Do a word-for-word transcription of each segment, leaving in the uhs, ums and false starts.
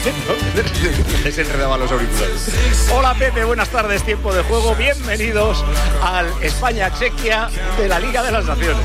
Les enredaba los auriculares. Hola Pepe, buenas tardes, tiempo de juego. Bienvenidos al España-Chequia de la Liga de las Naciones.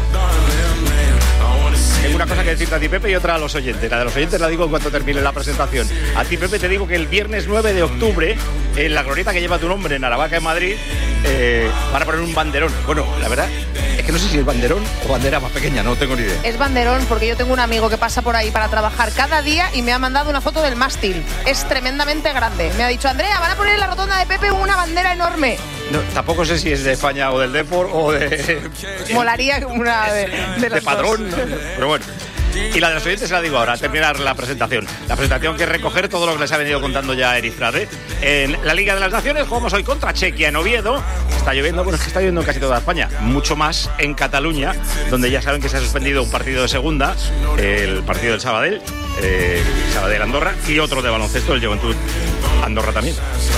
Tengo una cosa que decirte a ti, Pepe, y otra a los oyentes. La de los oyentes la digo en cuanto termine la presentación. A ti, Pepe, te digo que el viernes nueve de octubre, en la glorieta que lleva tu nombre, en Aravaca, en Madrid, eh, van a poner un banderón. Bueno, la verdad es que no sé si es banderón o bandera más pequeña, no tengo ni idea. Es banderón porque yo tengo un amigo que pasa por ahí para trabajar cada día y me ha mandado una foto del mástil. Es tremendamente grande. Me ha dicho, Andrea, van a poner en la rotonda de Pepe una bandera enorme. No, tampoco sé si es de España o del Depor o de... Molaría una de, de, de Padrón, dos. Pero bueno. Y la de los oyentes se la digo ahora, a terminar la presentación. La presentación que es recoger todo lo que les ha venido contando ya Erizrade. En la Liga de las Naciones jugamos hoy contra Chequia en Oviedo. Está lloviendo, bueno, es que está lloviendo en casi toda España. Mucho más en Cataluña, donde ya saben que se ha suspendido un partido de segunda, el partido del Sabadell, eh, Sabadell-Andorra, y otro de baloncesto, el Juventud Andorra también.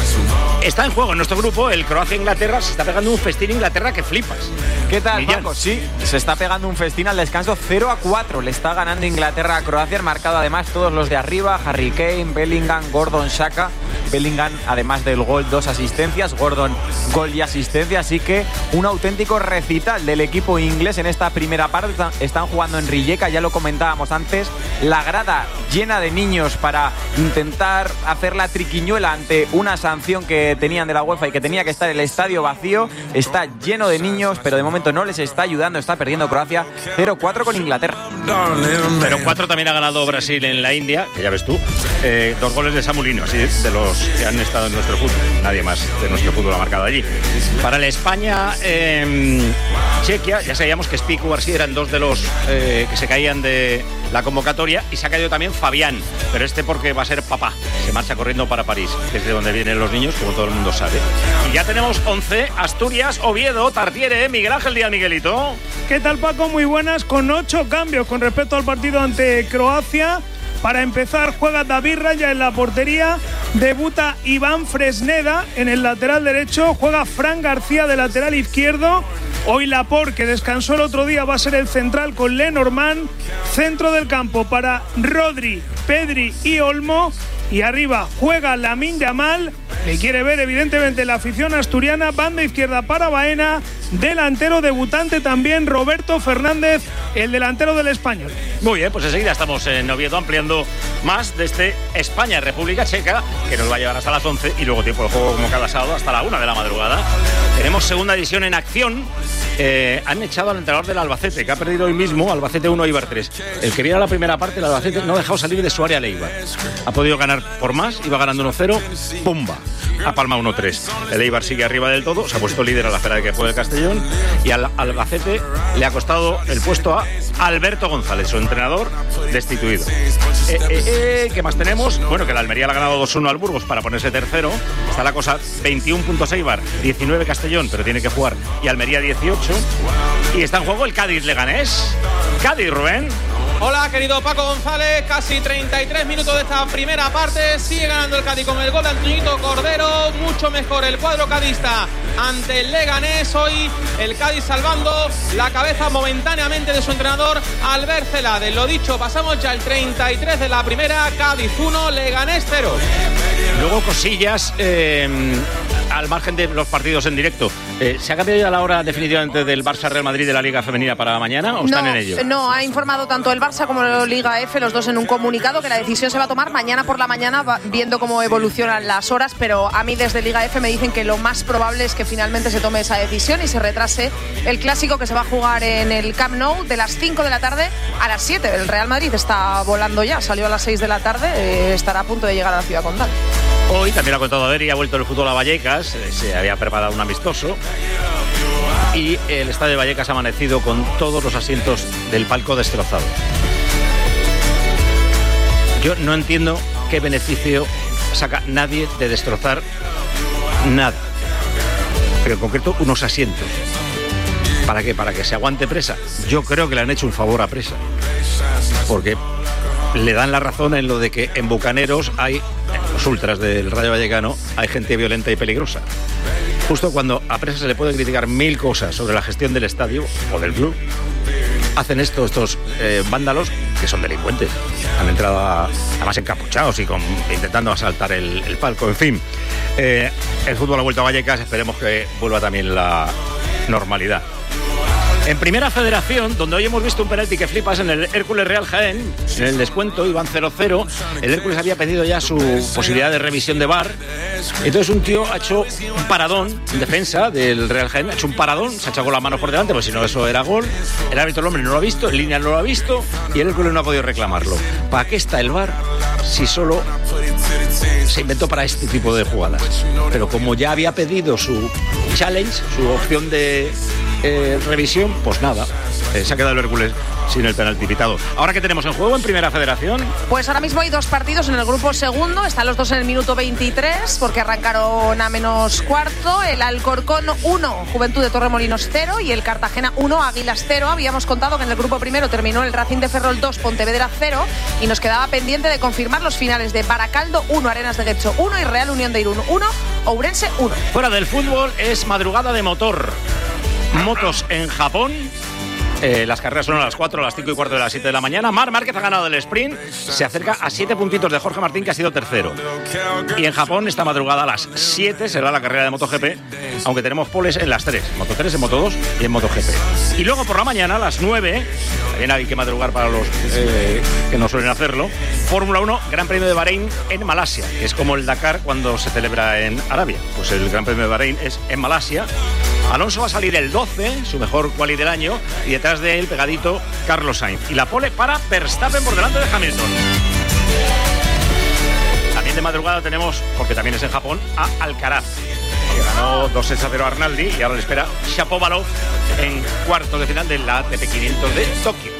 Está en juego en nuestro grupo el Croacia-Inglaterra. Se está pegando un festín Inglaterra que flipas. ¿Qué tal, Paco? Sí, se está pegando un festín al descanso cero a cuatro. Le está ganando Inglaterra a Croacia. Han marcado además todos los de arriba: Harry Kane, Bellingham, Gordon, Xhaka. Bellingham, además del gol, dos asistencias. Gordon, gol y asistencia. Así que un auténtico recital del equipo inglés en esta primera parte. Están jugando en Rijeka, ya lo comentábamos antes. La grada llena de niños para intentar hacer la triquiñuela ante una sanción que tenían de la UEFA y que tenía que estar el estadio vacío. Está lleno de niños, pero de momento no les está ayudando. Está perdiendo Croacia cero cuatro con Inglaterra. Pero cuatro también ha ganado Brasil en la India, que ya ves tú. Eh, dos goles de Samulino, así de los que han estado en nuestro fútbol. Nadie más de nuestro fútbol ha marcado allí. Para el España eh, Chequia, ya sabíamos que Spiku y García eran dos de los eh, que se caían de la convocatoria, y se ha caído también Fabián, pero este porque va a ser papá, se marcha corriendo para París, que es de donde vienen los niños, como todo el mundo sabe. Y ya tenemos once, Asturias, Oviedo, Tartiere, Miguel Ángel Díaz. Miguelito. ¿Qué tal, Paco? Muy buenas, con ocho cambios con respecto al partido ante Croacia. Para empezar, juega David Raya en la portería, debuta Iván Fresneda en el lateral derecho, juega Fran García de lateral izquierdo. Hoy Laporte, que descansó el otro día, va a ser el central con Lenormand. Centro del campo para Rodri, Pedri y Olmo. Y arriba juega Lamine Yamal, que quiere ver evidentemente la afición asturiana. Banda izquierda para Baena, delantero debutante también Roberto Fernández, el delantero del Español. Muy bien, pues enseguida estamos en Oviedo ampliando más de este España-República Checa, que nos va a llevar hasta las once, y luego tiempo de juego como cada sábado hasta la una de la madrugada. Tenemos segunda división en acción. Eh, han echado al entrenador del Albacete, que ha perdido hoy mismo, Albacete uno, Eibar tres. El que viera la primera parte, el Albacete no ha dejado salir de su área al Eibar. Ha podido ganar por más, iba ganando uno cero, ¡pumba! A Palma uno tres. El Eibar sigue arriba del todo, se ha puesto líder a la espera de que juegue el Castellón, y al Albacete le ha costado el puesto a Alberto González, su entrenador, destituido. Eh, eh, eh, ¿Qué más tenemos? Bueno, que la Almería le ha ganado dos uno al Burgos para ponerse tercero. Está la cosa, veintiuno puntos Eibar, diecinueve Castellón, pero tiene que jugar, y Almería dieciocho. Y está en juego el Cádiz-Leganés. Cádiz, Rubén. Hola, querido Paco González, casi treinta y tres minutos de esta primera parte, sigue ganando el Cádiz con el gol de Antoñito Cordero, mucho mejor el cuadro cadista ante el Leganés. Hoy el Cádiz salvando la cabeza momentáneamente de su entrenador Albert Celades. Lo dicho, pasamos ya el treinta y tres de la primera, Cádiz uno, Leganés cero. Luego cosillas eh, al margen de los partidos en directo. Eh, ¿Se ha cambiado ya la hora definitivamente del Barça-Real Madrid de la Liga Femenina para mañana o están no, en ello? No, ha informado tanto el Barça como la Liga F, los dos en un comunicado, que la decisión se va a tomar mañana por la mañana, va, viendo cómo evolucionan las horas, pero a mí desde Liga F me dicen que lo más probable es que finalmente se tome esa decisión y se retrase el clásico que se va a jugar en el Camp Nou de las cinco de la tarde a las siete. El Real Madrid está volando ya, salió a las seis de la tarde, eh, estará a punto de llegar a la ciudad condal. Hoy también lo ha contado Adri, ha vuelto el fútbol a Vallecas, se había preparado un amistoso y el estadio de Vallecas ha amanecido con todos los asientos del palco destrozados. Yo no entiendo qué beneficio saca nadie de destrozar nada, pero en concreto unos asientos. ¿Para qué? ¿Para que se aguante Presa? Yo creo que le han hecho un favor a Presa, porque le dan la razón en lo de que en Bucaneros hay, en los ultras del Rayo Vallecano, hay gente violenta y peligrosa. Justo cuando a Presa se le puede criticar mil cosas sobre la gestión del estadio o del club, hacen esto estos eh, vándalos que son delincuentes. Han entrado a, además encapuchados y con, intentando asaltar el, el palco. En fin, eh, el fútbol ha vuelto a Vallecas, esperemos que vuelva también la normalidad. En Primera Federación, donde hoy hemos visto un penalti que flipas en el Hércules Real Jaén, en el descuento iban cero cero, el Hércules había pedido ya su posibilidad de revisión de V A R, entonces un tío ha hecho un paradón en defensa del Real Jaén, ha hecho un paradón, se ha echado con las manos por delante, pues si no eso era gol, el árbitro el hombre no lo ha visto, el línea no lo ha visto y el Hércules no ha podido reclamarlo. ¿Para qué está el V A R si solo se inventó para este tipo de jugadas? Pero como ya había pedido su challenge, su opción de eh, revisión, pues nada, eh, se ha quedado el Hércules sin el penalti pitado. ¿Ahora qué tenemos en juego en Primera Federación? Pues ahora mismo hay dos partidos en el grupo segundo, están los dos en el minuto veintitrés, porque arrancaron a menos cuarto, el Alcorcón uno, Juventud de Torremolinos cero y el Cartagena uno, Águilas cero. Habíamos contado que en el grupo primero terminó el Racing de Ferrol dos, Pontevedra cero y nos quedaba pendiente de confirmar los finales de Baracaldo uno, Arenas de Guecho uno y Real Unión de Irún uno, Ourense uno. Fuera del fútbol es madrugada de motor. Motos en Japón. Eh, las carreras son a las cuatro, a las cinco y cuarto de las siete de la mañana. Marc Márquez ha ganado el sprint, se acerca a siete puntitos de Jorge Martín, que ha sido tercero. Y en Japón, esta madrugada a las siete será la carrera de MotoGP, aunque tenemos poles en las tres, Moto tres, en Moto dos y en MotoGP. Y luego por la mañana, a las nueve, también hay que madrugar para los eh, que no suelen hacerlo, Fórmula uno, Gran Premio de Bahrein en Malasia, que es como el Dakar cuando se celebra en Arabia. Pues el Gran Premio de Bahrein es en Malasia. Alonso va a salir el doce, su mejor quali del año, y detrás de él, pegadito, Carlos Sainz. Y la pole para Verstappen por delante de Hamilton. También de madrugada tenemos, porque también es en Japón, a Alcaraz, que ganó dos sets a cero a Arnaldi y ahora le espera Shapovalov en cuartos de final de la A T P quinientos de Tokio.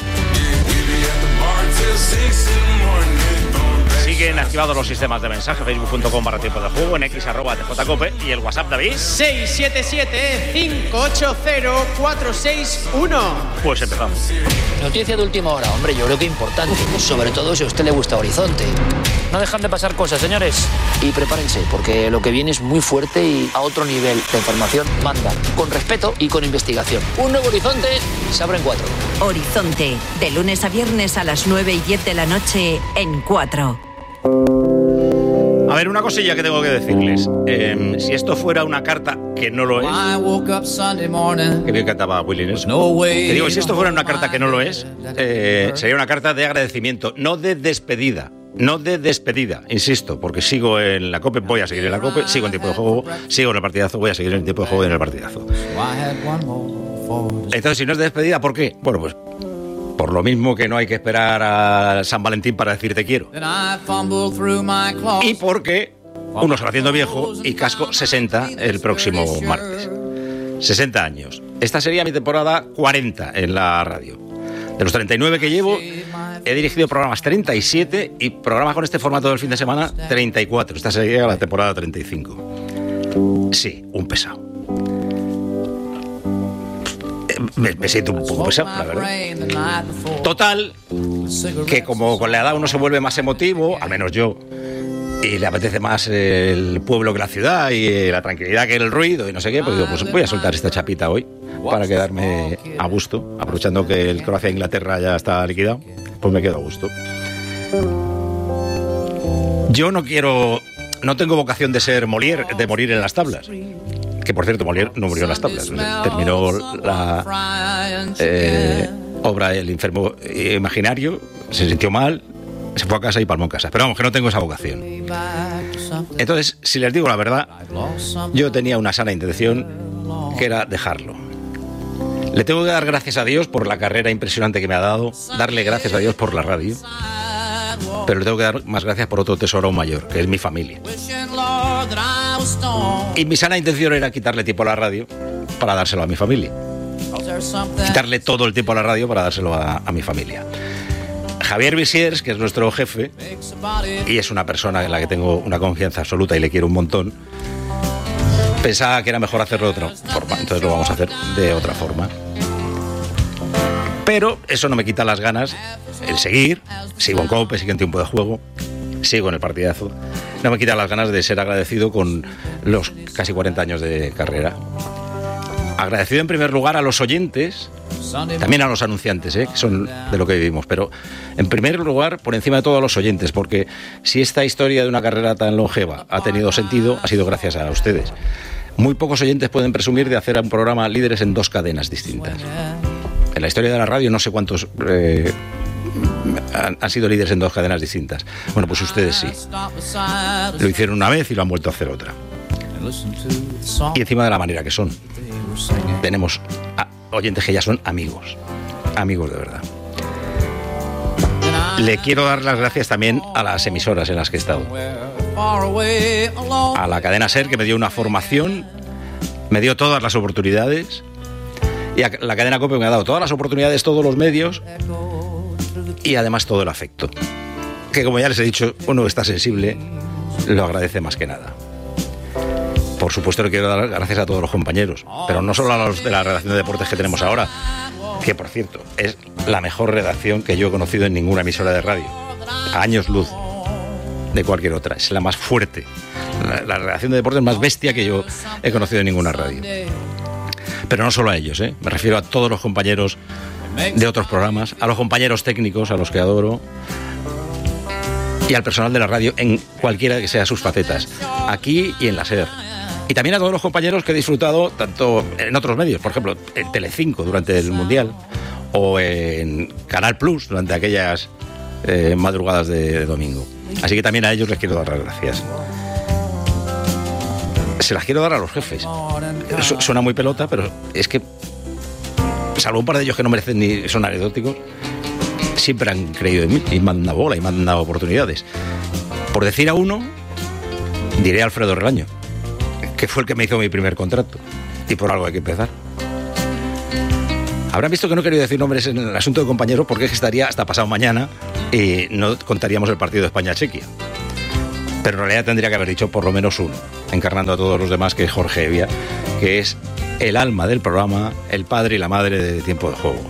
Siguen activados los sistemas de mensaje, facebook punto com barra tiempo de juego, en x arroba tjcope y el WhatsApp, David. seis siete siete, cinco ocho cero, cuatro seis uno. Pues empezamos. Noticia de última hora, hombre, yo creo que importante, sobre todo si a usted le gusta Horizonte. No dejan de pasar cosas, señores. Y prepárense, porque lo que viene es muy fuerte y a otro nivel. La información manda, con respeto y con investigación. Un nuevo Horizonte se abre en cuatro. Horizonte, de lunes a viernes a las nueve y diez de la noche en cuatro. A ver, una cosilla que tengo que decirles. Eh, si esto fuera una carta, que no lo es, que bien cantaba Willie Nelson, que digo, si esto fuera una carta que no lo es, eh, sería una carta de agradecimiento, no de despedida. No de despedida, insisto, porque sigo en la COPE, voy a seguir en la COPE, sigo en tiempo de juego, sigo en el partidazo, voy a seguir en el tiempo de juego y en el partidazo. Entonces, si no es de despedida, ¿por qué? Bueno, pues por lo mismo que no hay que esperar a San Valentín para decir te quiero. Y porque uno se va haciendo viejo y casco sesenta el próximo martes. sesenta años. Esta sería mi temporada cuarenta en la radio. De los treinta y nueve que llevo, he dirigido programas treinta y siete y programas con este formato del fin de semana treinta y cuatro. Esta sería la temporada treinta y cinco. Sí, un pesado. Me, me siento un poco pesado, la verdad. Total, que como con la edad uno se vuelve más emotivo, al menos yo, y le apetece más el pueblo que la ciudad y la tranquilidad que el ruido y no sé qué, pues digo, pues voy a soltar esta chapita hoy para quedarme a gusto, aprovechando que el Croacia-Inglaterra ya está liquidado, pues me quedo a gusto. Yo no quiero, no tengo vocación de ser Molière, de morir en las tablas. Que por cierto, Molière no murió en las tablas. Terminó la eh, obra El enfermo imaginario, se sintió mal, se fue a casa y palmó en casa. Pero vamos, que no tengo esa vocación. Entonces, si les digo la verdad, yo tenía una sana intención, que era dejarlo. Le tengo que dar gracias a Dios por la carrera impresionante que me ha dado, darle gracias a Dios por la radio, pero le tengo que dar más gracias por otro tesoro aún mayor, que es mi familia. Y mi sana intención era quitarle tiempo a la radio para dárselo a mi familia. Quitarle todo el tiempo a la radio para dárselo a, a mi familia. Javier Visiers, que es nuestro jefe, y es una persona en la que tengo una confianza absoluta y le quiero un montón, pensaba que era mejor hacerlo de otra forma, entonces lo vamos a hacer de otra forma. Pero eso no me quita las ganas, el seguir, sigo en COPE, sigo en tiempo de juego, sigo en el partidazo, no me quita las ganas de ser agradecido con los casi cuarenta años de carrera. Agradecido en primer lugar a los oyentes También a los anunciantes, ¿eh? que son de lo que vivimos. Pero en primer lugar, por encima de todo a los oyentes, porque si esta historia de una carrera tan longeva ha tenido sentido, ha sido gracias a ustedes. Muy pocos oyentes pueden presumir de hacer un programa líderes en dos cadenas distintas. En la historia de la radio no sé cuántos eh, han, han sido líderes en dos cadenas distintas. Bueno, pues ustedes sí. Lo hicieron una vez y lo han vuelto a hacer otra. Y encima de la manera que son. Tenemos a oyentes que ya son amigos. Amigos de verdad. Le quiero dar las gracias también a las emisoras en las que he estado. A la cadena SER, que me dio una formación, me dio todas las oportunidades, y a la cadena COPE me ha dado todas las oportunidades, todos los medios y además todo el afecto, que como ya les he dicho, uno está sensible, lo agradece más que nada. Por supuesto le quiero dar gracias a todos los compañeros, pero no solo a los de la redacción de deportes que tenemos ahora, que por cierto es la mejor redacción que yo he conocido en ninguna emisora de radio, a años luz de cualquier otra, es la más fuerte, la, la redacción de deportes más bestia que yo he conocido en ninguna radio. Pero no solo a ellos, ¿eh? Me refiero a todos los compañeros de otros programas, a los compañeros técnicos, a los que adoro, y al personal de la radio en cualquiera que sea sus facetas, aquí y en la SER. Y también a todos los compañeros que he disfrutado tanto en otros medios, por ejemplo, en Telecinco durante el Mundial, o en Canal Plus durante aquellas eh, madrugadas de, de domingo. Así que también a ellos les quiero dar las gracias. Se las quiero dar a los jefes. Su- suena muy pelota, pero es que, salvo un par de ellos que no merecen ni son anecdóticos, siempre han creído en mí y me han dado bola y me han dado oportunidades. Por decir a uno, diré a Alfredo Relaño, que fue el que me hizo mi primer contrato, y por algo hay que empezar. Habrán visto que no he querido decir nombres en el asunto de compañeros porque es que estaría hasta pasado mañana y no contaríamos el partido de España-Chequia. Pero en realidad tendría que haber dicho por lo menos uno, encarnando a todos los demás, que es Jorge Evia, que es el alma del programa, el padre y la madre de Tiempo de Juego.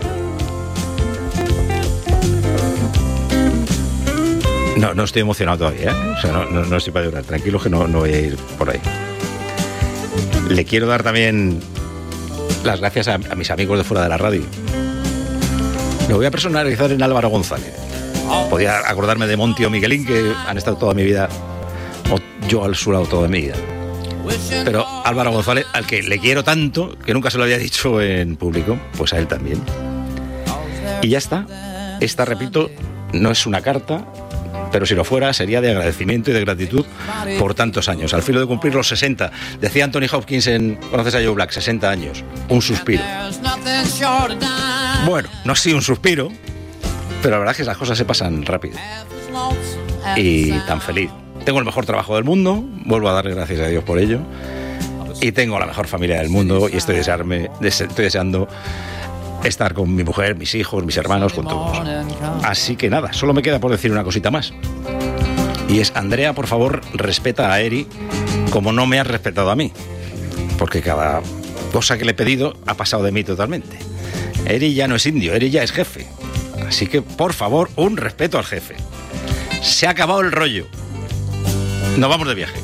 No, no estoy emocionado todavía, ¿eh? O sea, no, no, no estoy para llorar, tranquilos que no, no voy a ir por ahí. Le quiero dar también las gracias a, a mis amigos de fuera de la radio. Lo voy a personalizar en Álvaro González. Podía acordarme de Monti o Miguelín, que han estado toda mi vida, o yo al su lado toda mi vida. Pero Álvaro González, al que le quiero tanto, que nunca se lo había dicho en público, pues a él también. Y ya está. Esta, repito, no es una carta, pero si lo fuera sería de agradecimiento y de gratitud por tantos años. Al filo de cumplir los sesenta, decía Anthony Hopkins en ¿Conoces a Joe Black? sesenta años, un suspiro. Bueno, no ha sido un suspiro, pero la verdad es que las cosas se pasan rápido. Y tan feliz. Tengo el mejor trabajo del mundo, vuelvo a darle gracias a Dios por ello, y tengo la mejor familia del mundo, y estoy, desearme, estoy deseando estar con mi mujer, mis hijos, mis hermanos, con todos. Así que nada, solo me queda por decir una cosita más. Y es, Andrea, por favor, respeta a Eri como no me has respetado a mí. Porque cada cosa que le he pedido ha pasado de mí totalmente. Eri ya no es indio, Eri ya es jefe. Así que, por favor, un respeto al jefe. Se ha acabado el rollo. Nos vamos de viaje.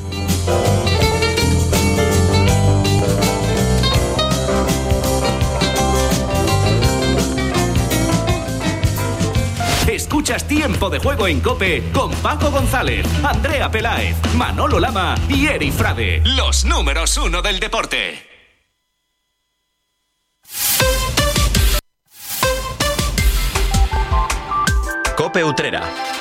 Escuchas Tiempo de Juego en COPE con Paco González, Andrea Peláez, Manolo Lama y Eri Frade. Los números uno del deporte. COPE Utrera.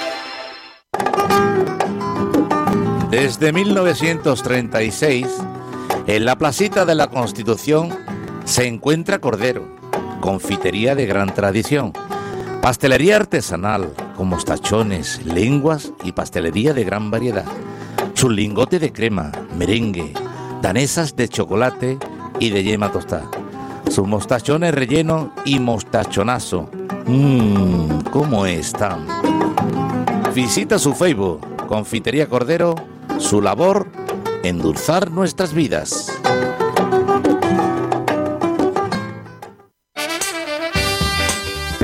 Desde mil novecientos treinta y seis, en la placita de la Constitución se encuentra Cordero, confitería de gran tradición, pastelería artesanal con mostachones, lenguas y pastelería de gran variedad, su lingote de crema, merengue, danesas de chocolate y de yema tostada, sus mostachones rellenos y mostachonazo. Mmm, ¿cómo están? Visita su Facebook, Confitería Cordero. Su labor, endulzar nuestras vidas.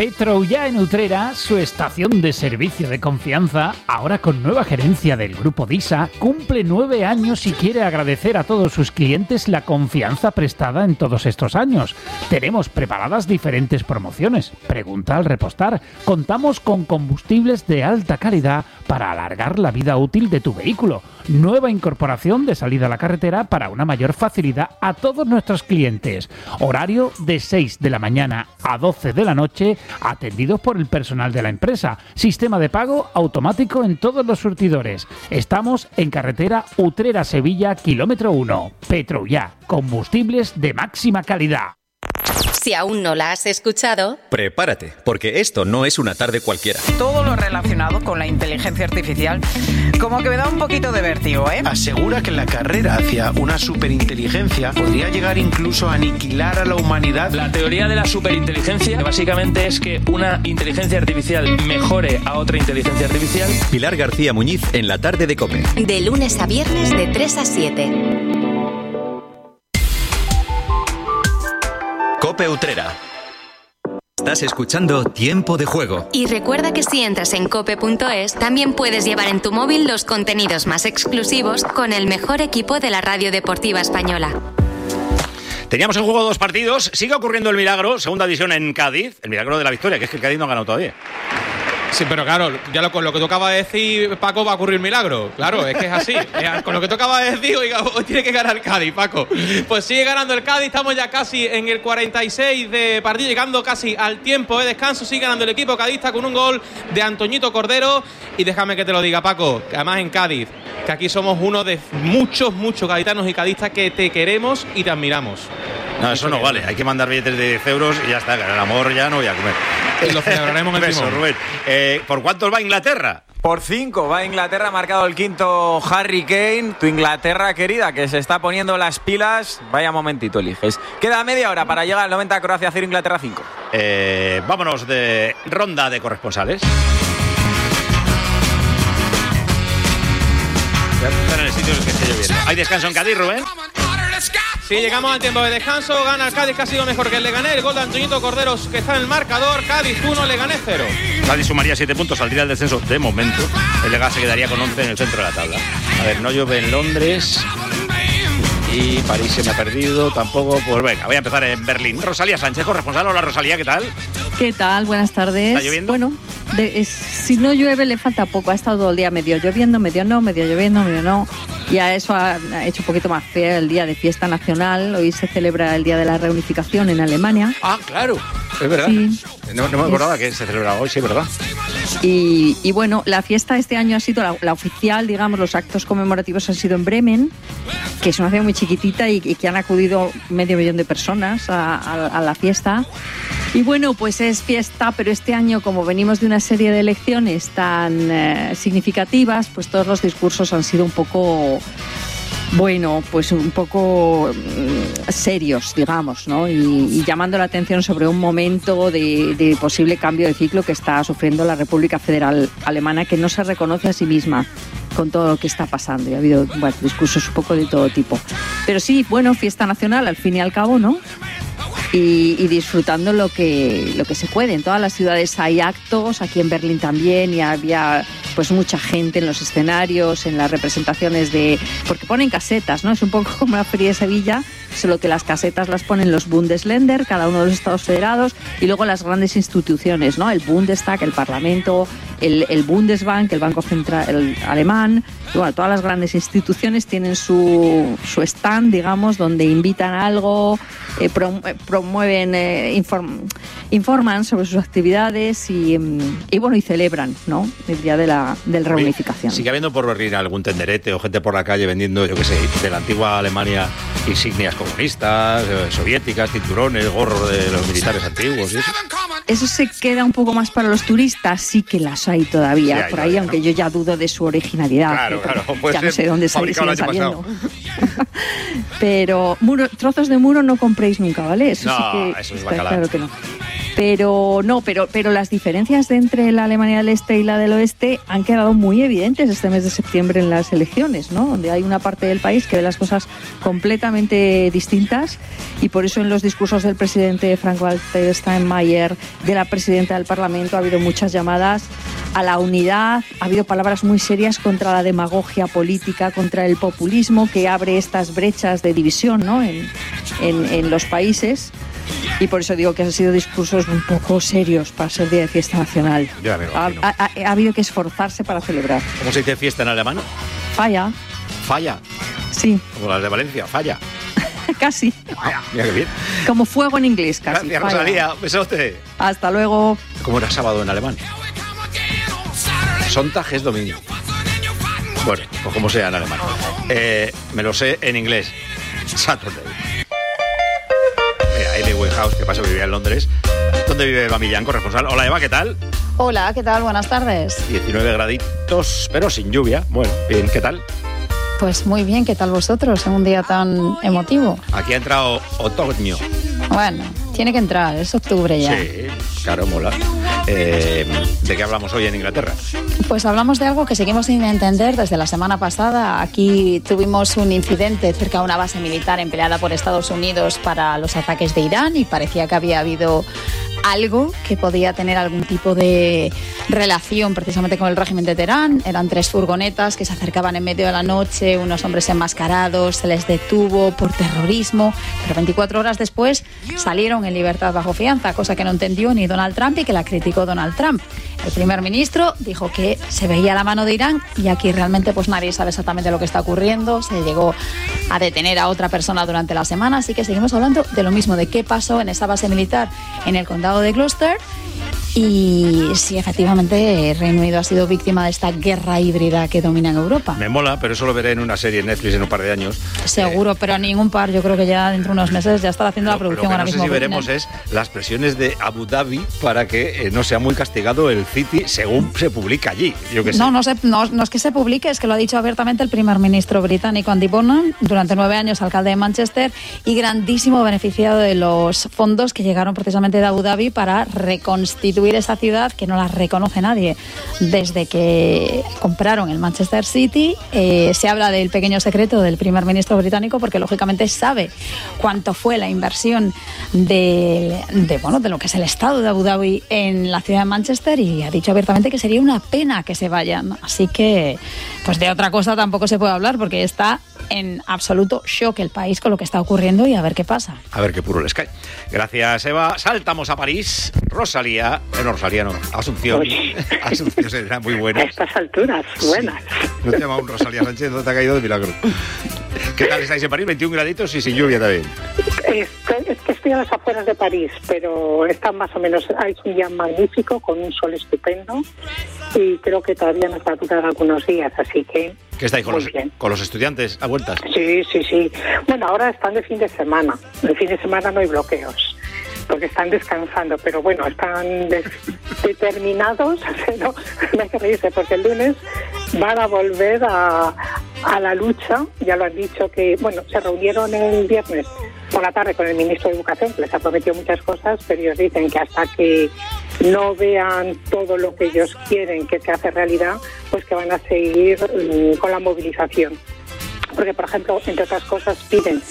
Petroullà en Utrera, su estación de servicio de confianza, ahora con nueva gerencia del Grupo Disa, cumple nueve años y quiere agradecer a todos sus clientes la confianza prestada en todos estos años. Tenemos preparadas diferentes promociones. Pregunta al repostar. Contamos con combustibles de alta calidad para alargar la vida útil de tu vehículo. Nueva incorporación de salida a la carretera para una mayor facilidad a todos nuestros clientes. Horario de seis de la mañana a doce de la noche, atendidos por el personal de la empresa. Sistema de pago automático en todos los surtidores. Estamos en carretera Utrera-Sevilla, kilómetro uno. Petroullà, combustibles de máxima calidad. Si aún no la has escuchado, prepárate, porque esto no es una tarde cualquiera. Todo lo relacionado con la inteligencia artificial como que me da un poquito de vértigo, ¿eh? Asegura que la carrera hacia una superinteligencia podría llegar incluso a aniquilar a la humanidad. La teoría de la superinteligencia básicamente es que una inteligencia artificial mejore a otra inteligencia artificial. Pilar García Muñiz en la tarde de COPE. De lunes a viernes de tres a siete. COPE Utrera. Estás escuchando Tiempo de Juego. Y recuerda que si entras en cope punto es, también puedes llevar en tu móvil los contenidos más exclusivos con el mejor equipo de la radio deportiva española. Teníamos en juego dos partidos. Sigue ocurriendo el milagro, segunda división en Cádiz. El milagro de la victoria, que es que el Cádiz no ha ganado todavía. Sí, pero claro, ya lo, con lo que tú acabas de decir, Paco, va a ocurrir milagro. Claro, es que es así. Es, con lo que tú acabas de decir, oiga, hoy tiene que ganar el Cádiz, Paco. Pues sigue ganando el Cádiz, estamos ya casi en el cuarenta y seis de partido, llegando casi al tiempo de descanso. Sigue ganando el equipo cadista con un gol de Antoñito Cordero. Y déjame que te lo diga, Paco, que además en Cádiz, que aquí somos uno de muchos, muchos gaditanos y cadistas que te queremos y te admiramos. No, eso no vale. Hay que mandar billetes de diez euros y ya está. El amor ya no voy a comer. Y lo celebraremos en el Beso, Rubén. Eh, ¿Por cuántos va Inglaterra? Por cinco va Inglaterra, ha marcado el quinto Harry Kane. Tu Inglaterra querida, que se está poniendo las pilas. Vaya momentito eliges. Queda media hora para llegar al noventa, Croacia cero, Inglaterra cinco. Eh, vámonos de ronda de corresponsales. Voy a estar en el sitio en el que esté lloviendo. ¿Hay descanso en Cádiz, Rubén? Sí, llegamos al tiempo de descanso, gana el Cádiz, que ha sido mejor que el Leganés, el gol de Antoñito Corderos que está en el marcador, Cádiz uno, Leganés cero. Cádiz sumaría siete puntos, saldría del descenso de momento, el Leganés se quedaría con once en el centro de la tabla. A ver, no llueve en Londres y París se me ha perdido, tampoco, pues venga, voy a empezar en Berlín. Rosalía Sánchez, corresponsal. Hola Rosalía, ¿qué tal? ¿Qué tal? Buenas tardes. ¿Está lloviendo? Bueno, de, es, si no llueve le falta poco, ha estado todo el día medio lloviendo, medio no, medio lloviendo, medio no. Ya eso ha, ha hecho un poquito más feo el día de fiesta nacional. Hoy se celebra el Día de la Reunificación en Alemania. Ah, claro, es verdad. Sí. No, no me acordaba es... que se celebraba hoy, sí, ¿verdad? Y, y bueno, la fiesta este año ha sido la, la oficial, digamos, los actos conmemorativos han sido en Bremen, que es una ciudad muy chiquitita y, y que han acudido medio millón de personas a, a, a la fiesta. Y bueno, pues es fiesta, pero este año, como venimos de una serie de elecciones tan eh, significativas, pues todos los discursos han sido un poco, bueno, pues un poco mm, serios, digamos, ¿no? Y, y llamando la atención sobre un momento de, de posible cambio de ciclo que está sufriendo la República Federal Alemana, que no se reconoce a sí misma con todo lo que está pasando. Y ha habido, bueno, discursos un poco de todo tipo. Pero sí, bueno, fiesta nacional al fin y al cabo, ¿no? Y, y disfrutando lo que lo que se puede. En todas las ciudades hay actos, aquí en Berlín también, y había pues mucha gente en los escenarios, en las representaciones de... porque ponen casetas, ¿no? Es un poco como la Feria de Sevilla, solo que las casetas las ponen los Bundesländer, cada uno de los estados federados, y luego las grandes instituciones, ¿no? El Bundestag, el Parlamento, el, el Bundesbank, el Banco Central el alemán, y bueno, todas las grandes instituciones tienen su, su stand, digamos, donde invitan a algo, eh, prom, eh, promueven, eh, inform, informan sobre sus actividades y, y bueno, y celebran, ¿no? El día de la, de la reunificación. ¿Sigue habiendo por Berlín algún tenderete o gente por la calle vendiendo, yo qué sé, de la antigua Alemania insignias comunistas, eh, soviéticas, cinturones, gorros de los militares antiguos y eso? Eso se queda un poco más para los turistas, sí que las hay todavía, sí, hay por ahí, todavía, aunque ¿no? Yo ya dudo de su originalidad. Claro, claro, puede ya ser no sé dónde siguen saliendo. Pasado. Pero muro, trozos de muro no compréis nunca, ¿vale? Eso no, sí que eso es está bacalao. claro que no. Pero no, pero, pero las diferencias de entre la Alemania del Este y la del Oeste han quedado muy evidentes este mes de septiembre en las elecciones, ¿no? Donde hay una parte del país que ve las cosas completamente distintas, y por eso en los discursos del presidente Frank-Walter Steinmeier, de la presidenta del Parlamento, ha habido muchas llamadas a la unidad, ha habido palabras muy serias contra la demagogia política, contra el populismo que abre estas brechas de división, ¿no? en, en, en los países. Y por eso digo que han sido discursos un poco serios para ser día de fiesta nacional. Ya me ha, ha, ha, ha habido que esforzarse para celebrar. ¿Cómo se dice fiesta en alemán? Falla. Falla. Sí. Como las de Valencia, falla. Casi. Ah, mira qué bien. Como fuego en inglés, casi. Gracias, falla. Rosalía. Besote. Hasta luego. ¿Cómo era sábado en alemán? Sonntag es domingo. Bueno, pues como sea en alemán. Eh, me lo sé en inglés. Saturday. Mira, Amy Winehouse, que pasa, vivía en Londres. ¿Dónde vive Eva Millán, corresponsal? Hola, Eva, ¿qué tal? Hola, ¿qué tal? Buenas tardes. diecinueve graditos, pero sin lluvia. Bueno, bien, ¿qué tal? Pues muy bien, ¿qué tal vosotros en un día tan emotivo? Aquí ha entrado otoño. Bueno, tiene que entrar, es octubre ya. Sí, claro, mola. Eh, ¿De qué hablamos hoy en Inglaterra? Pues hablamos de algo que seguimos sin entender desde la semana pasada. Aquí tuvimos un incidente cerca de una base militar empleada por Estados Unidos para los ataques de Irán, y parecía que había habido algo que podía tener algún tipo de relación precisamente con el régimen de Teherán. Eran tres furgonetas que se acercaban en medio de la noche, unos hombres enmascarados, se les detuvo por terrorismo, pero veinticuatro horas después salieron en libertad bajo fianza, cosa que no entendió ni Donald Trump y que la criticó Donald Trump. El primer ministro dijo que se veía la mano de Irán, y aquí realmente pues nadie sabe exactamente lo que está ocurriendo. Se llegó a detener a otra persona durante la semana, así que seguimos hablando de lo mismo, de qué pasó en esa base militar en el condado de Gloucester, y si efectivamente Reino Unido ha sido víctima de esta guerra híbrida que domina en Europa. Me mola, pero eso lo veré en una serie en Netflix en un par de años. Seguro, eh, pero ningún par. Yo creo que ya dentro de unos meses ya estará haciendo lo, la producción lo que ahora no sé mismo. Si veremos es las presiones de Abu Dhabi para que eh, no sea muy castigado el City según se publica allí. Yo que sé. No, no, se, no, no es que se publique, es que lo ha dicho abiertamente el primer ministro británico Andy Burnham, durante nueve años alcalde de Manchester y grandísimo beneficiado de los fondos que llegaron precisamente de Abu Dhabi para reconstituir esa ciudad que no la reconoce nadie. Desde que compraron el Manchester City, eh, se habla del pequeño secreto del primer ministro británico, porque lógicamente sabe cuánto fue la inversión de, de, bueno, de lo que es el Estado de Abu Dhabi en la ciudad de Manchester, y ha dicho abiertamente que sería una pena que se vayan. Así que, pues de otra cosa tampoco se puede hablar, porque está en absoluto shock el país con lo que está ocurriendo, y a ver qué pasa. A ver qué puro les cae. Gracias, Eva. Saltamos a París. Rosalía, eh, no, Rosalía no, Asunción. Asunción será muy buena. A estas alturas, buenas. Sí. No te llama un Rosalía Sánchez, no te ha caído de milagro. ¿Qué tal estáis en París? veintiún graditos y sin lluvia también. Estoy, es que estoy a las afueras de París, pero está más o menos, es un día magnífico, con un sol estupendo, y creo que todavía nos va a durar algunos días, así que... ¿Qué estáis con los, con los estudiantes a vueltas? Sí, sí, sí. Bueno, ahora están de fin de semana. El fin de semana no hay bloqueos, porque están descansando, pero bueno, están de- determinados, no, no hay que reírse, porque el lunes van a volver a, a la lucha. Ya lo han dicho que, bueno, se reunieron el viernes por la tarde con el ministro de Educación, que les ha prometido muchas cosas, pero ellos dicen que hasta que no vean todo lo que ellos quieren que se hace realidad, pues que van a seguir um, con la movilización. Porque, por ejemplo, entre otras cosas, piden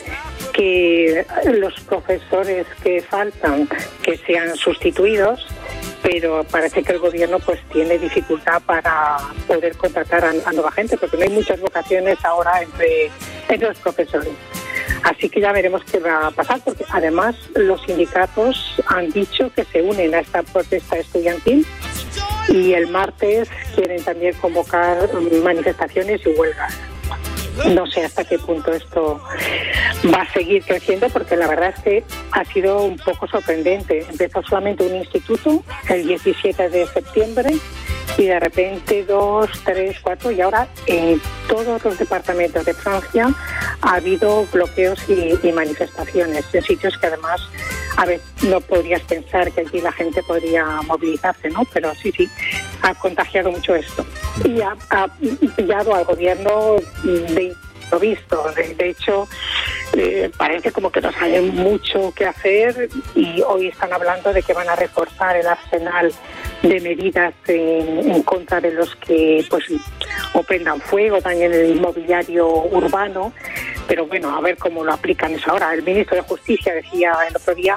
que los profesores que faltan que sean sustituidos, pero parece que el gobierno pues tiene dificultad para poder contratar a, a nueva gente, porque no hay muchas vocaciones ahora entre, entre los profesores. Así que ya veremos qué va a pasar, porque además los sindicatos han dicho que se unen a esta protesta estudiantil, y el martes quieren también convocar manifestaciones y huelgas. No sé hasta qué punto esto va a seguir creciendo, porque la verdad es que ha sido un poco sorprendente. Empezó solamente un instituto el diecisiete de septiembre, y de repente dos, tres, cuatro, y ahora en todos los departamentos de Francia ha habido bloqueos y, y manifestaciones en sitios que además, a ver, no podrías pensar que allí la gente podría movilizarse, ¿no? Pero sí, sí, ha contagiado mucho esto. Y ha, ha pillado al gobierno de improviso. De, de hecho, eh, parece como que no saben mucho qué hacer, y hoy están hablando de que van a reforzar el arsenal de medidas en, en contra de los que pues o prendan fuego, dañen el inmobiliario urbano, pero bueno, a ver cómo lo aplican eso ahora. El ministro de Justicia decía el otro día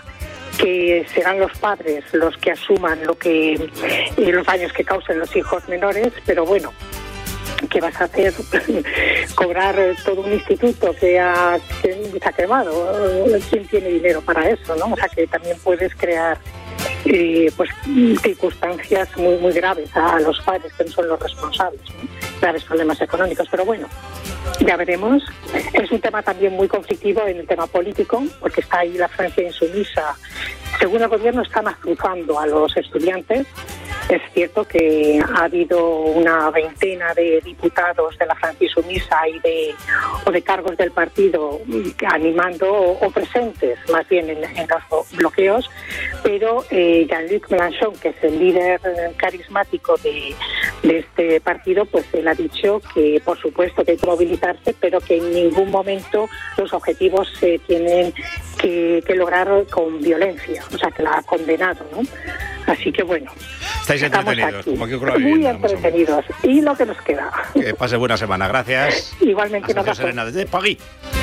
que serán los padres los que asuman lo que eh, los daños que causen los hijos menores, pero bueno, ¿qué vas a hacer? Cobrar todo un instituto que, ha, que se ha quemado. ¿Quién tiene dinero para eso, no? O sea, que también puedes crear eh, pues circunstancias muy muy graves a los padres, que no son los responsables, ¿no? Graves problemas económicos, pero bueno, ya veremos. Es un tema también muy conflictivo en el tema político, porque está ahí la Francia insumisa. Según el gobierno, están azuzando a los estudiantes. Es cierto que ha habido una veintena de diputados de la Francia insumisa y de, o de cargos del partido animando o, o presentes más bien en, en los bloqueos, pero eh, Jean-Luc Mélenchon, que es el líder carismático de, de este partido, pues él ha dicho que por supuesto que hay que movilizarse, pero que en ningún momento los objetivos se tienen que, que lograr con violencia, o sea que la ha condenado, ¿no? Así que bueno, estáis entretenidos, como que ocurre muy bien, entretenidos, y lo que nos queda. Que pase buena semana, gracias. Igualmente, Hasta Serena desde Pagui.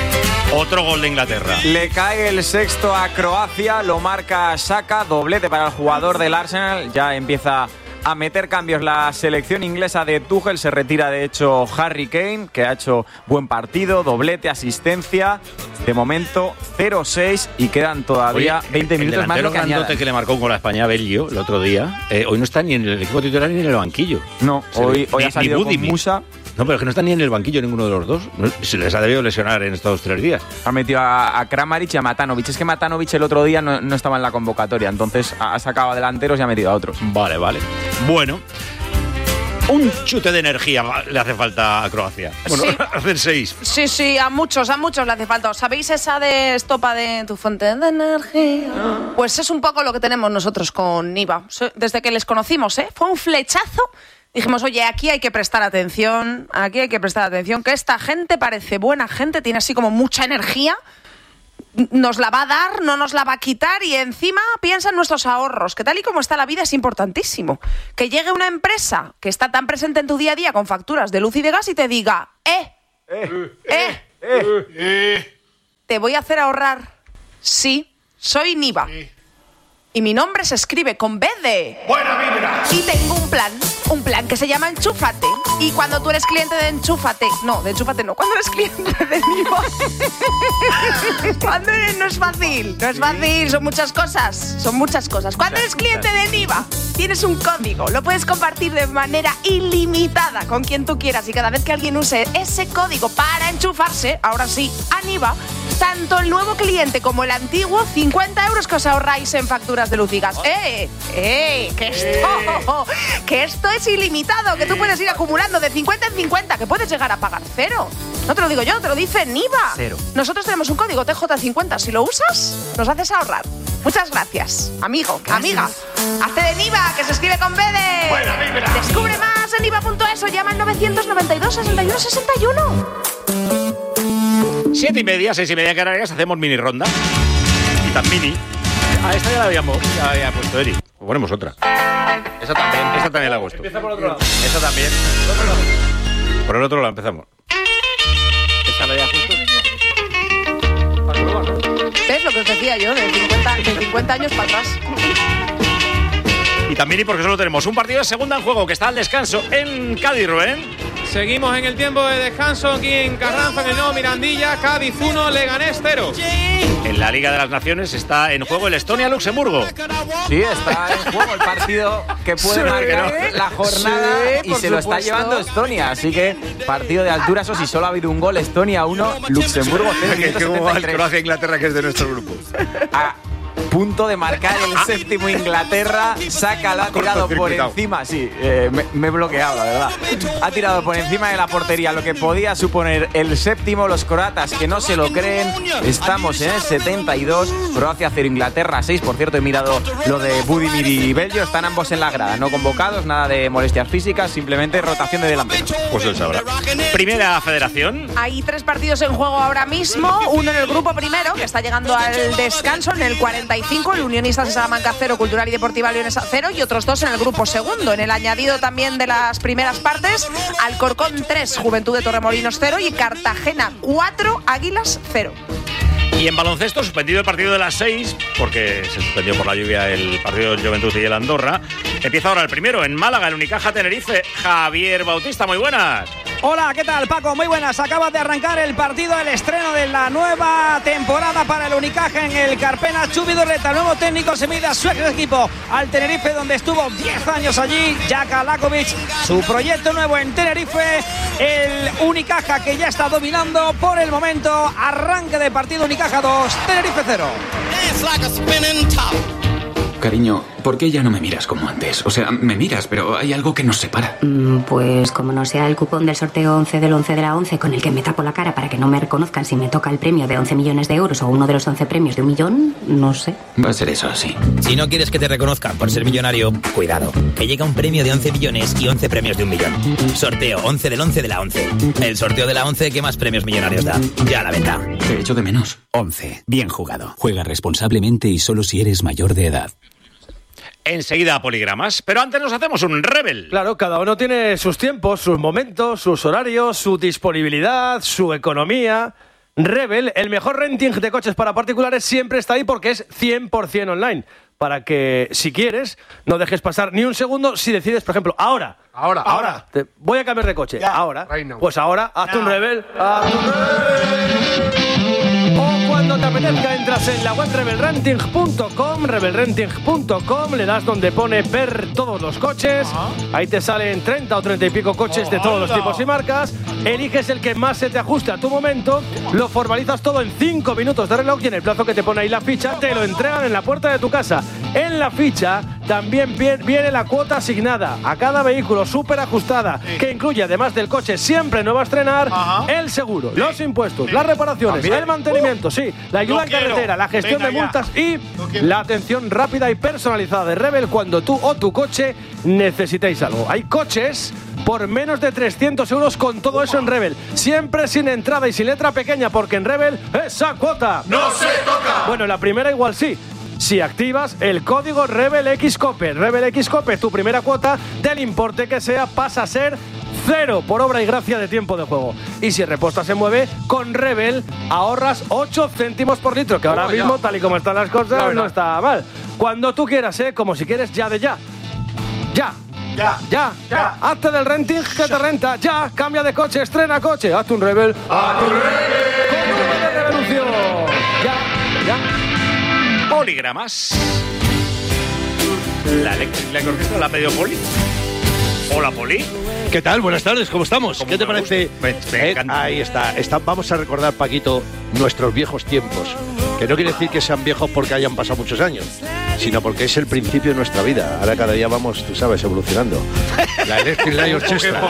Otro gol de Inglaterra. Le cae el sexto a Croacia, lo marca Xhaka, doblete para el jugador del Arsenal. Ya empieza a meter cambios la selección inglesa de Tuchel. Se retira de hecho Harry Kane, que ha hecho buen partido, doblete, asistencia. De momento cero seis y quedan todavía Oye, veinte minutos más. El Lo que delantero grandote que le marcó con la España a Belgio el otro día, eh, hoy no está ni en el equipo titular ni en el banquillo. No, Se hoy, ve, hoy ni, ha salido con Musa. No, pero es que no está ni en el banquillo ninguno de los dos. Se les ha debido lesionar en estos tres días. Ha metido a, a Kramaric y a Matanovic. Es que Matanovic el otro día no, no estaba en la convocatoria, entonces ha sacado a delanteros y ha metido a otros. Vale, vale. Bueno, un chute de energía le hace falta a Croacia. Bueno, Sí. hacen seis. Sí, sí, a muchos, a muchos le hace falta. ¿Sabéis esa de estopa de tu fuente de energía? Pues es un poco lo que tenemos nosotros con Niva. Desde que les conocimos, ¿eh? Fue un flechazo. Dijimos, oye, aquí hay que prestar atención, aquí hay que prestar atención, que esta gente parece buena gente, tiene así como mucha energía, nos la va a dar, no nos la va a quitar, y encima piensa en nuestros ahorros, que tal y como está la vida es importantísimo. Que llegue una empresa que está tan presente en tu día a día con facturas de luz y de gas y te diga, eh, eh, eh, eh, eh. te voy a hacer ahorrar. Sí, soy Niva. Y mi nombre se escribe con B de... ¡Buena vibra! Y tengo un plan, un plan que se llama Enchúfate. Y cuando tú eres cliente de Enchúfate... No, de Enchúfate no. Cuando eres cliente de Niva... Cuando eres... No es fácil, no es fácil. Son muchas cosas, son muchas cosas. Cuando eres cliente de Niva, tienes un código. Lo puedes compartir de manera ilimitada con quien tú quieras. Y cada vez que alguien use ese código para enchufarse, ahora sí, a Niva, tanto el nuevo cliente como el antiguo, cincuenta euros que os ahorráis en facturas de luz y gas. ¡Eh! ¡Eh! ¡Que esto! ¡Que esto es ilimitado! Que tú puedes ir acumulando de cincuenta en cincuenta, que puedes llegar a pagar cero. No te lo digo yo, te lo dice Niva. Cero. Nosotros tenemos un código T J cincuenta. Si lo usas, nos haces ahorrar. Muchas gracias, amigo, amiga. Hazte de Niva, que se escribe con B de... Buena vibra. Descubre más en niva punto es o llama al novecientos noventa y dos, sesenta y uno, sesenta y uno. Siete y media, seis y media en Canarias, hacemos mini ronda. Y tan mini. Ah, esta ya la habíamos, ya la había puesto Eri. Pues ponemos otra. Eso también. Esta también la he puesto. Empieza por otro lado. Eso también. Por el otro lado empezamos. Esta la había puesto. ¿Ves lo que os decía yo? De cincuenta, de cincuenta años para atrás. Y también y porque solo tenemos un partido de segunda en juego que está al descanso en Cádiz, Rubén. Seguimos en el tiempo de descanso aquí en Carranza, en el nuevo Mirandilla. Cádiz uno, Leganés cero. En la Liga de las Naciones está en juego el Estonia-Luxemburgo. Sí, está en juego el partido que puede Sí, marcar ¿no? la jornada Sí, y por se lo está supuesto. llevando Estonia. Así que partido de altura, eso sí, solo ha habido un gol. Estonia uno, Luxemburgo cero. Que como va el Croacia-Inglaterra, que es de nuestro grupo. A, punto de marcar el séptimo Inglaterra. Saka lo ha tirado por encima. Sí, eh, me, me he bloqueado, la verdad. Ha tirado por encima de la portería, lo que podía suponer el séptimo. Los croatas que no se lo creen. Estamos en el setenta y dos. Croacia cero, Inglaterra seis. Por cierto, he mirado lo de Budimir y Bello. Están ambos en la grada, no convocados, nada de molestias físicas, simplemente rotación de delanteros. Pues él sabrá. Primera Federación. Hay tres partidos en juego ahora mismo. Uno en el grupo primero, que está llegando al descanso en el cuarenta y cinco, el Unionistas de Salamanca cero, Cultural y Deportiva Leonesa cero, y otros dos en el grupo segundo. En el añadido también de las primeras partes, Alcorcón tres, Juventud de Torremolinos cero y Cartagena cuatro, Águilas cero. Y en baloncesto, suspendido el partido de las seis, porque se suspendió por la lluvia el partido del Juventud y el Andorra. Empieza ahora el primero en Málaga, el Unicaja Tenerife. Javier Bautista, muy buenas. Hola, ¿qué tal, Paco? Muy buenas. Acaba de arrancar el partido, el estreno de la nueva temporada para el Unicaja en el Carpena. Chubi Durreta, el nuevo técnico, se mide a su equipo al Tenerife, donde estuvo diez años allí. Jaka Lakovic, su proyecto nuevo en Tenerife. El Unicaja, que ya está dominando por el momento. Arranque de partido, Unicaja dos, Tenerife cero. Cariño, ¿por qué ya no me miras como antes? O sea, me miras, pero hay algo que nos separa. Mm, pues como no sea el cupón del sorteo once del once de la once con el que me tapo la cara para que no me reconozcan si me toca el premio de once millones de euros o uno de los once premios de un millón, no sé. Va a ser eso, sí. Si no quieres que te reconozcan por ser millonario, cuidado, que llega un premio de once millones y once premios de un millón. Sorteo once del once de la once. El sorteo de la once que más premios millonarios da. Ya a la venta. Te echo de menos. once. Bien jugado. Juega responsablemente y solo si eres mayor de edad. Enseguida poligramas, pero antes nos hacemos un Rebel. Claro, cada uno tiene sus tiempos, sus momentos, sus horarios, su disponibilidad, su economía. Rebel, el mejor renting de coches para particulares, siempre está ahí porque es cien por ciento online. Para que, si quieres, no dejes pasar ni un segundo si decides, por ejemplo, ahora. Ahora, ahora. ahora. Te, voy a cambiar de coche. Ya, ahora. right now. Pues ahora, hazte Ya. un Rebel. Hazte un Rebel. O cuando te apetezca, entras en la web rebel renting punto com, rebel renting punto com, le das donde pone ver todos los coches. Ahí te salen treinta o treinta y pico coches de todos los tipos y marcas. Eliges el que más se te ajuste a tu momento, lo formalizas todo en cinco minutos de reloj y en el plazo que te pone ahí la ficha, te lo entregan en la puerta de tu casa. En la ficha también viene la cuota asignada a cada vehículo, súper ajustada, que incluye, además del coche siempre nuevo a estrenar, Ajá. el seguro, los impuestos, las reparaciones, ¿También? el mantenimiento, uh, sí, la ayuda en carretera, la gestión Venga, de multas ya. y la atención rápida y personalizada de Rebel cuando tú o tu coche necesitéis algo. Hay coches por menos de trescientos euros con todo eso en Rebel. Siempre sin entrada y sin letra pequeña, porque en Rebel esa cuota ¡no se toca! Bueno, la primera igual sí. Si activas el código RebelXCope, RebelXCope, tu primera cuota del importe que sea pasa a ser cero por obra y gracia de tiempo de juego. Y si reposta se mueve, con Rebel ahorras ocho céntimos por litro, que ahora oh, mismo, ya. tal y como están las cosas, no está mal. Cuando tú quieras, ¿eh? Como si quieres ya de ya. Ya. Ya, ya, ya. Hazte del renting que te renta. Ya, cambia de coche, estrena coche. Hazte un Rebel. ¡Hazte un Rebel! ¡Con número de revolución! Ya, ya. Poligramas. La Electric Light Orchestra la ha pedido Poli. Hola, Poli. ¿Qué tal? Buenas tardes, ¿cómo estamos? ¿Cómo ¿Qué te parece? Me, me eh, ahí está, está. Vamos a recordar, Paquito, nuestros viejos tiempos. Que no quiere decir que sean viejos porque hayan pasado muchos años, sino porque es el principio de nuestra vida. Ahora cada día vamos, tú sabes, evolucionando. La Electric Light Orchestra.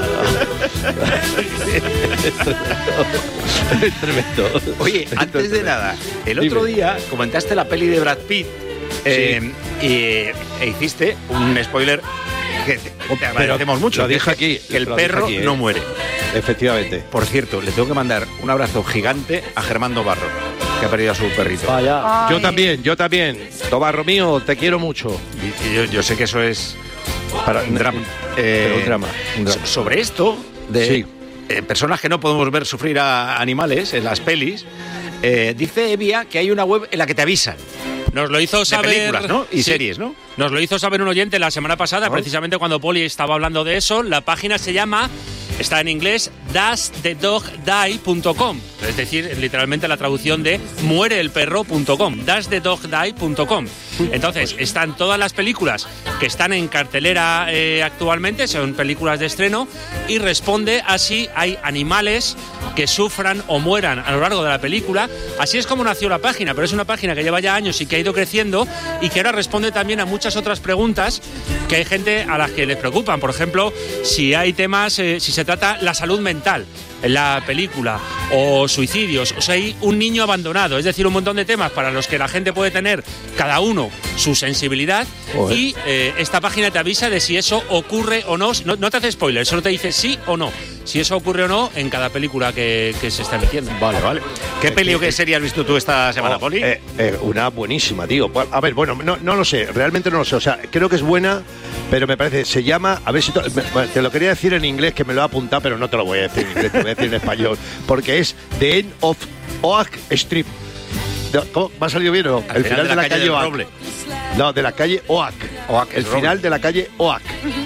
Es tremendo. Oye, antes de nada, el otro Dime. día comentaste la peli de Brad Pitt eh, sí. y e hiciste un spoiler que te, te agradecemos Pero mucho. Lo dije aquí. Que el perro aquí, ¿eh? no muere. Efectivamente. Por cierto, le tengo que mandar un abrazo gigante a Germán Dobarro, que ha perdido a su perrito. Vaya. Yo también, yo también. Dobarro mío, te quiero mucho. Y, y yo, yo sé que eso es para un drama. Eh, un drama, un drama. Sobre esto de sí. eh, personas que no podemos ver sufrir a animales en las pelis, eh, dice Evia que hay una web en la que te avisan. Nos lo hizo saber. De películas, ¿no? Y sí. series, ¿no? Nos lo hizo saber un oyente la semana pasada, ¿no? Precisamente cuando Poli estaba hablando de eso. La página se llama, está en inglés, does the dog die punto com. Es decir, literalmente la traducción de muere el perro punto com, does the dog die punto com. Entonces, están todas las películas que están en cartelera eh, actualmente, son películas de estreno, y responde a si hay animales que sufran o mueran a lo largo de la película. Así es como nació la página, pero es una página que lleva ya años y que ha ido creciendo y que ahora responde también a muchas otras preguntas que hay gente a las que les preocupan. Por ejemplo, si hay temas, eh, si se trata la salud mental en la película, o suicidios, o sea, hay un niño abandonado, es decir, un montón de temas para los que la gente puede tener cada uno su sensibilidad. Joder. Y eh, esta página te avisa de si eso ocurre o no. no, no te hace spoiler, solo te dice sí o no, si eso ocurre o no en cada película que, que se está emitiendo. Vale, vale. ¿Qué peli o qué serie has visto tú esta semana, oh, Poli? Eh, eh, una buenísima, tío. A ver, bueno, no, no lo sé, realmente no lo sé, o sea, creo que es buena, pero me parece, se llama, a ver si to, me, te lo quería decir en inglés, que me lo he apuntado, pero no te lo voy a decir en inglés, te voy a decir en español, porque es The End of Oak Street. ¿Cómo? ¿Me ha salido bien o no? Al el final, final de la, de la calle, calle Oak. Roble. No, de la calle Oak. Oak el final Roble. De la calle Oak.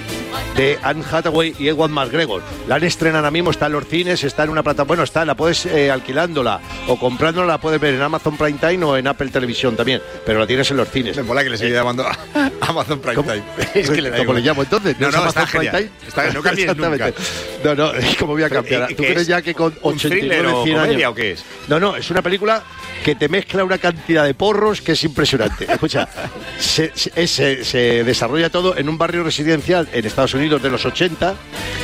De Anne Hathaway y Ewan McGregor. La han estrenado ahora mismo, está en los cines, está en una plataforma, bueno, está, la puedes eh, alquilándola o comprándola, la puedes ver en Amazon Prime Time o en Apple Televisión también, pero la tienes en los cines. Me mola que le sigue llamando a Amazon Prime ¿Cómo? Time. Es que le da ¿Cómo le llamo entonces? No, no, no Amazon está Prime genial. Time. Está, no cambies nunca. No, no, ¿cómo voy a cambiar? ¿Tú crees ya que con ochenta y nueve, cien años? ¿O qué es? No, no, es una película que te mezcla una cantidad de porros que es impresionante. Escucha, se, se, se, se desarrolla todo en un barrio residencial en Estados Unidos de los ochenta,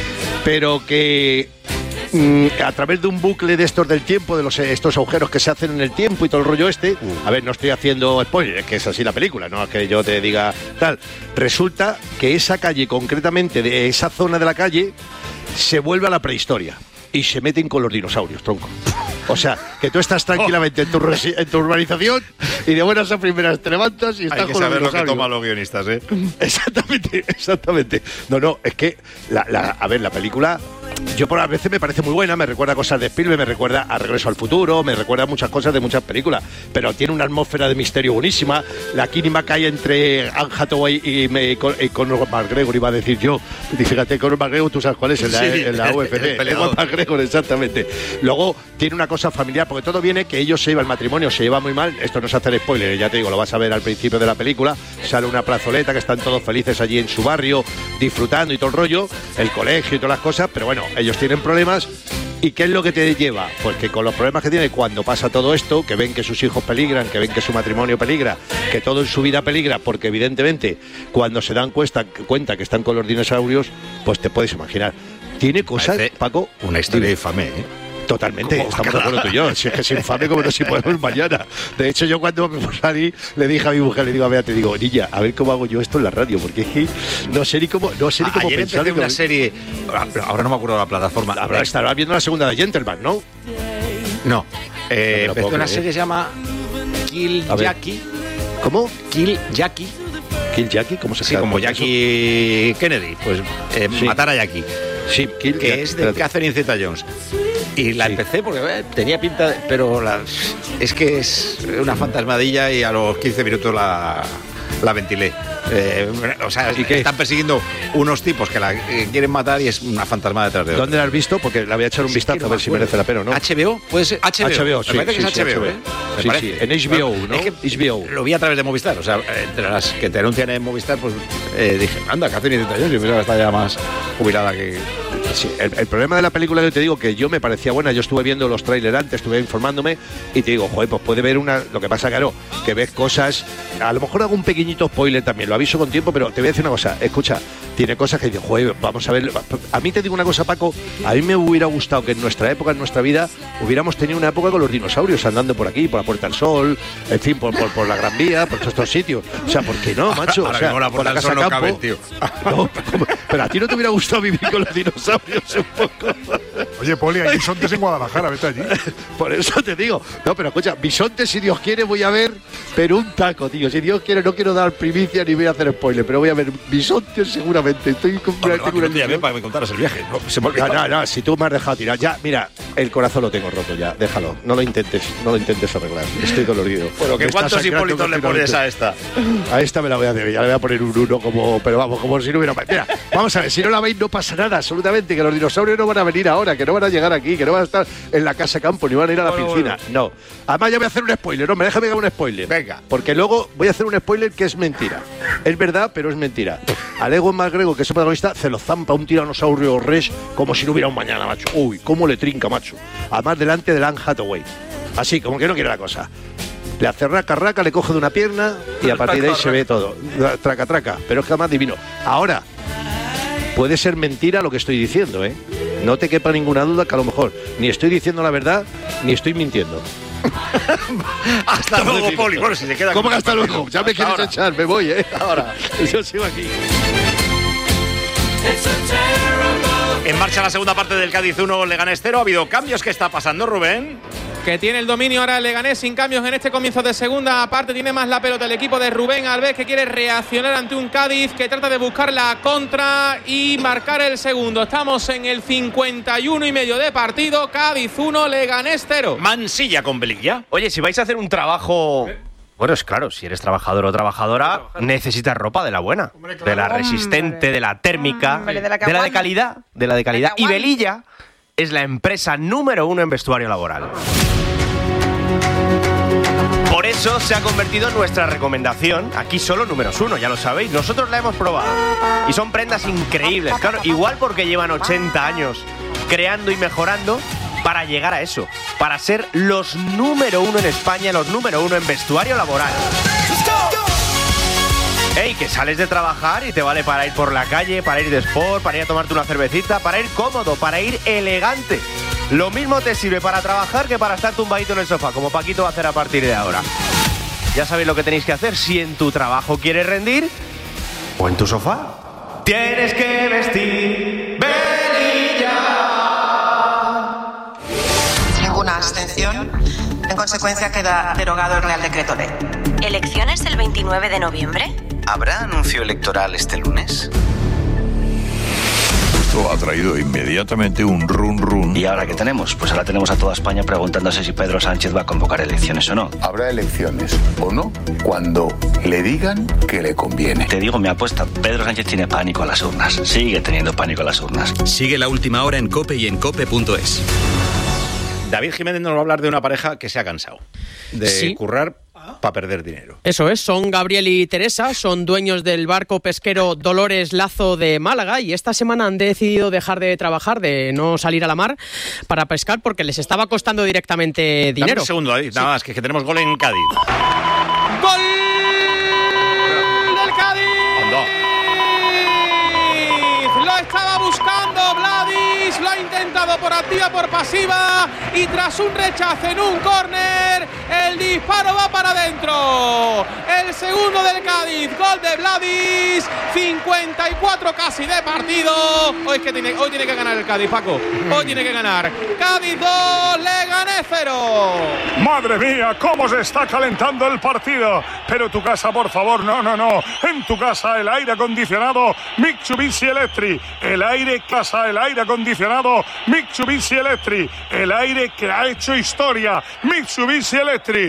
pero que mm, a través de un bucle de estos del tiempo, de los, estos agujeros que se hacen en el tiempo y todo el rollo este, uh. a ver, no estoy haciendo spoiler, es que es así la película, no es que yo te diga tal, resulta que esa calle, concretamente de esa zona de la calle, se vuelve a la prehistoria y se meten con los dinosaurios, tronco. O sea, que tú estás tranquilamente en tu, resi- en tu urbanización y de buenas a primeras te levantas y estás con los dinosaurios. Hay que saber lo que toman los guionistas, ¿eh? Exactamente, exactamente. No, no, es que, la, la, a ver, la película, yo por a veces me parece muy buena, me recuerda cosas de Spielberg, me recuerda a Regreso al Futuro, me recuerda a muchas cosas de muchas películas, pero tiene una atmósfera de misterio buenísima. La química que hay entre Anne Hathaway y, me, y Conor McGregor, iba a decir yo. Fíjate, Conor McGregor, tú sabes cuál es, en la, sí, en la U F C. Conor McGregor, exactamente. Luego tiene una cosa familiar, porque todo viene que ellos se iban, el matrimonio se lleva muy mal. Esto no es hacer spoiler, ya te digo, lo vas a ver al principio de la película. Sale una plazoleta que están todos felices allí en su barrio, disfrutando y todo el rollo, el colegio y todas las cosas, pero bueno, ellos tienen problemas. ¿Y qué es lo que te lleva? Pues que con los problemas que tiene cuando pasa todo esto, que ven que sus hijos peligran, que ven que su matrimonio peligra, que todo en su vida peligra, porque evidentemente cuando se dan cuenta, cuenta que están con los dinosaurios, pues te puedes imaginar. Tiene cosas, Parece Paco... Una historia infame, ¿eh? Totalmente, estamos de acuerdo tú y yo. Si es que es infame como no si podemos mañana. De hecho, yo cuando me salí, le dije a mi mujer, le digo a Bea, te digo, niña, a ver cómo hago yo esto en la radio, porque es que no sé ni cómo, no sé ni cómo Ayer pensar. Empecé una serie, ahora no me acuerdo de la plataforma. Ahora estarás viendo la segunda de Gentleman, ¿no? No, eh, no empecé una serie que se llama Kill Jackie. ¿Cómo? Kill Jackie. ¿Kill Jackie? ¿Cómo se llama? Sí, como Jackie eso? Kennedy, pues eh, sí. Matar a Jackie. Sí, Kill que Jackie, es de espérate. Catherine Zeta-Jones. Y la sí. empecé porque eh, tenía pinta, de, pero la, es que es una fantasmadilla y a los quince minutos la, la ventilé. Eh, o sea, ¿y qué? Están persiguiendo unos tipos que la eh, quieren matar y es una fantasma detrás de otra. ¿Dónde la has visto? Porque la voy a echar un sí, vistazo no a ver si merece la pena o no. ¿H B O? Puede ser H B O. H B O, sí. Me parece sí, que es sí, H B O, ¿eh? Sí, Me sí, en H B O, ¿no? Es que H B O. Lo vi a través de Movistar, o sea, entre las que te anuncian en Movistar, pues eh, dije, anda, Catherine Zeta-Jones, yo pensaba que está ya más jubilada que... Sí, el, el problema de la película, yo te digo que yo me parecía buena, yo estuve viendo los trailers antes, estuve informándome y te digo, joder, pues puede ver una, lo que pasa, claro, que ves cosas, a lo mejor hago un pequeñito spoiler también, lo aviso con tiempo, pero te voy a decir una cosa, escucha, tiene cosas que digo, joder, vamos a ver, a mí te digo una cosa, Paco, a mí me hubiera gustado que en nuestra época, en nuestra vida, hubiéramos tenido una época con los dinosaurios andando por aquí, por la Puerta del Sol, en fin, por, por, por la Gran Vía, por todos estos sitios, o sea, ¿por qué no, macho? Ahora, o sea, ahora la por la Casa no Campo, caben, tío. No, pero a ti no te hubiera gustado vivir con los dinosaurios un poco. Oye, Poli, hay bisontes en Guadalajara, vete allí. Por eso te digo. No, pero escucha, bisontes, si Dios quiere, voy a ver, pero un taco, tío. Si Dios quiere, no quiero dar primicia ni voy a hacer spoiler, pero voy a ver bisontes seguramente. Estoy con no, no, no te llamé para que me contaras el viaje. No, se me no, no, no, si tú me has dejado tirar. Ya, mira, el corazón lo tengo roto ya, déjalo, no lo intentes, no lo intentes arreglar, estoy dolorido. Bueno, ¿qué cuántos Hipólitos le pones a esta? A esta me la voy a deber, ya le voy a poner un uno, como, pero vamos, como si no hubiera... Mira, vamos a ver, si no la veis no pasa nada, absolutamente, que los dinosaurios no van a venir ahora, que no van a llegar aquí, que no van a estar en la casa campo, ni van a ir a la bueno, piscina, bueno. no. Además ya voy a hacer un spoiler, no, me déjame hacer un spoiler. Venga. Porque luego voy a hacer un spoiler que es mentira. Es verdad, pero es mentira. Al Ewan McGregor, que es el protagonista, se lo zampa un tiranosaurio rex como si no hubiera un mañana, macho. Uy, cómo le trinca, macho. Además, delante de Anne Hathaway. Así, como que no quiere la cosa. Le hace raca, raca, le coge de una pierna y a partir de ahí se ve todo. Traca, traca. Pero es que además divino. Ahora, puede ser mentira lo que estoy diciendo, ¿eh? No te quepa ninguna duda que a lo mejor ni estoy diciendo la verdad, ni estoy mintiendo. Hasta luego, Poli. Bueno, si se queda. ¿Cómo que hasta luego? Ya me quieres echar, me voy, ¿eh? Ahora. Yo sigo aquí. En marcha la segunda parte del Cádiz uno, Leganés cero. Ha habido cambios. ¿Qué está pasando, Rubén? Que tiene el dominio ahora el Leganés sin cambios en este comienzo de segunda parte. Tiene más la pelota el equipo de Rubén Alves, que quiere reaccionar ante un Cádiz que trata de buscar la contra y marcar el segundo. Estamos en el cincuenta y uno y medio de partido. Cádiz uno, Leganés cero. Mansilla con Belilla. Oye, si vais a hacer un trabajo... Bueno, es claro, si eres trabajador o trabajadora, necesitas ropa de la buena, Hombre, claro. de la resistente, de la térmica, Hombre, de, la de la de calidad, de la de calidad. Y Belilla es la empresa número uno en vestuario laboral. Por eso se ha convertido en nuestra recomendación, aquí solo números uno, ya lo sabéis, nosotros la hemos probado. Y son prendas increíbles, claro, igual porque llevan ochenta años creando y mejorando para llegar a eso, para ser los número uno en España, los número uno en vestuario laboral. Ey, que sales de trabajar y te vale para ir por la calle, para ir de sport, para ir a tomarte una cervecita, para ir cómodo, para ir elegante. Lo mismo te sirve para trabajar que para estar tumbadito en el sofá, como Paquito va a hacer a partir de ahora. Ya sabéis lo que tenéis que hacer si en tu trabajo quieres rendir o en tu sofá. Tienes que vestir Belilla. Ninguna abstención. En consecuencia queda derogado el Real Decreto Ley. ¿Elecciones el veintinueve de noviembre? ¿Habrá anuncio electoral este lunes? Esto ha traído inmediatamente un run run. ¿Y ahora qué tenemos? Pues ahora tenemos a toda España preguntándose si Pedro Sánchez va a convocar elecciones o no. Habrá elecciones o no cuando le digan que le conviene. Te digo mi apuesta, Pedro Sánchez tiene pánico a las urnas. Sigue teniendo pánico a las urnas. Sigue La Última Hora en COPE y en cope punto es. David Jiménez nos va a hablar de una pareja que se ha cansado de sí. currar para perder dinero. Eso es, son Gabriel y Teresa, son dueños del barco pesquero Dolores Lazo de Málaga y esta semana han decidido dejar de trabajar, de no salir a la mar para pescar porque les estaba costando directamente dinero. Dame un segundo, David, sí. nada más, que, que tenemos gol en Cádiz. ¡Gol del Cádiz! ¡Anda! Lo estaba buscando Vladis, lo ha intentado por activa, por pasiva y tras un rechazo en un córner, el disparo va para adentro. El segundo del Cádiz, gol de Vladis, cincuenta y cuatro casi de partido. Hoy, es que tiene, hoy tiene que ganar el Cádiz, Paco. Hoy tiene que ganar. Cádiz dos, Leganés cero. Madre mía, cómo se está calentando el partido. Pero tu casa, por favor, no, no, no. En tu casa el aire acondicionado Mitsubishi Electric. El aire casa, el aire acondicionado Mitsubishi Electric. El aire que ha hecho historia Mitsubishi Electric.